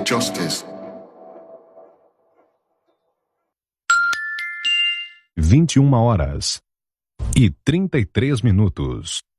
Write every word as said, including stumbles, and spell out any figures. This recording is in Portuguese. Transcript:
justice. vinte e uma horas e trinta e três minutos.